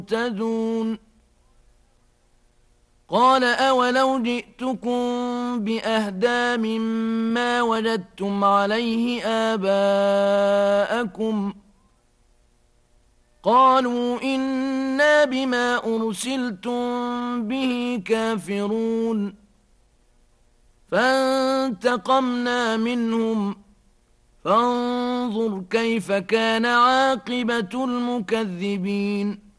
مهتدون قال أولو جئتكم بأهدى مما وجدتم عليه آباءكم قالوا إنا بما أرسلتم به كافرون فانتقمنا منهم فانظر كيف كان عاقبة المكذبين